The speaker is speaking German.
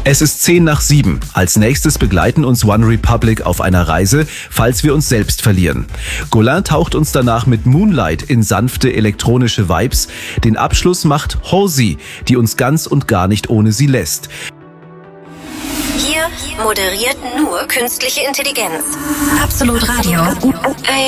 Es ist 6:50. Als nächstes begleiten uns One Republic auf einer Reise, falls wir uns selbst verlieren. Gaulin taucht uns danach mit Moonlight in sanfte elektronische Vibes. Den Abschluss macht Halsey, die uns ganz und gar nicht ohne sie lässt. Hier moderiert nur künstliche Intelligenz. Absolut Radio.